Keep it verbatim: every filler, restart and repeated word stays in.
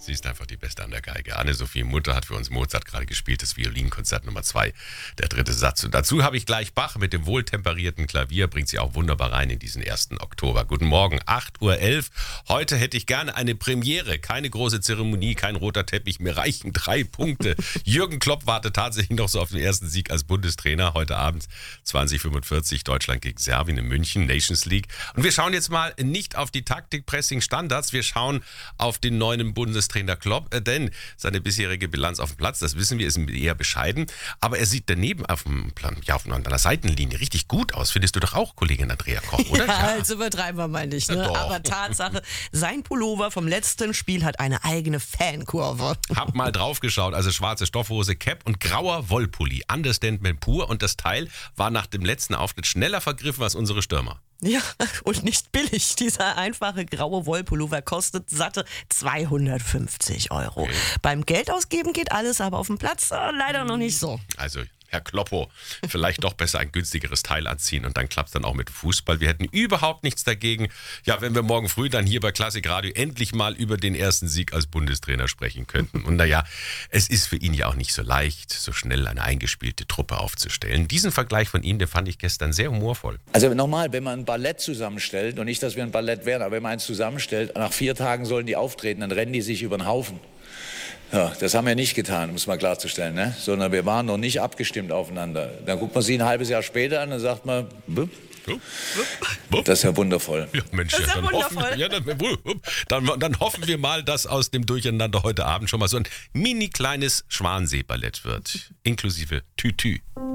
Sie ist einfach die Beste an der Geige. Anne-Sophie Mutter hat für uns Mozart gerade gespielt, das Violinkonzert Nummer zwei, der dritte Satz. Und dazu habe ich gleich Bach mit dem wohltemperierten Klavier, bringt sie auch wunderbar rein in diesen ersten Oktober. Guten Morgen, acht Uhr elf. Heute hätte ich gerne eine Premiere, keine große Zeremonie, kein roter Teppich, mir reichen drei Punkte. Jürgen Klopp wartet tatsächlich noch so auf den ersten Sieg als Bundestrainer. Heute Abend zwanzig Uhr fünfundvierzig, Deutschland gegen Serbien in München, Nations League. Und wir schauen jetzt mal nicht auf die Taktik, Pressing, Standards, wir schauen auf den neuen Bundestrainer Klopp, äh, denn seine bisherige Bilanz auf dem Platz, das wissen wir, ist eher bescheiden, aber er sieht daneben auf, dem Plan, ja, auf einer Seitenlinie richtig gut aus. Findest du doch auch, Kollegin Andrea Koch, oder? Ja, ja. Jetzt übertreiben wir mal nicht. Ne? Ja, aber Tatsache, sein Pullover vom letzten Spiel hat eine eigene Fankurve. Hab mal drauf geschaut, also schwarze Stoffhose, Cap und grauer Wollpulli. Understatement pur, und das Teil war nach dem letzten Auftritt schneller vergriffen als unsere Stürmer. Ja, und nicht billig. Dieser einfache graue Wollpullover kostet satte zweihundertfünfzig Euro. Okay. Beim Geldausgeben geht alles, aber auf dem Platz äh, leider noch nicht so. Also, Herr Kloppo, vielleicht doch besser ein günstigeres Teil anziehen und dann klappt es dann auch mit Fußball. Wir hätten überhaupt nichts dagegen, ja, wenn wir morgen früh dann hier bei Klassik Radio endlich mal über den ersten Sieg als Bundestrainer sprechen könnten. Und naja, es ist für ihn ja auch nicht so leicht, so schnell eine eingespielte Truppe aufzustellen. Diesen Vergleich von ihm, den fand ich gestern sehr humorvoll. Also nochmal, wenn man ein Ballett zusammenstellt, und nicht, dass wir ein Ballett wären, aber wenn man eins zusammenstellt, nach vier Tagen sollen die auftreten, dann rennen die sich über den Haufen. Ja, das haben wir nicht getan, um es mal klarzustellen, ne? Sondern wir waren noch nicht abgestimmt aufeinander. Dann guckt man sie ein halbes Jahr später an und sagt man, bup. Das ist ja wundervoll. Ja, Mensch, das ist ja dann, wundervoll. Hoffen, ja, dann, dann, dann hoffen wir mal, dass aus dem Durcheinander heute Abend schon mal so ein mini kleines Schwansee-Ballett wird, inklusive Tütü.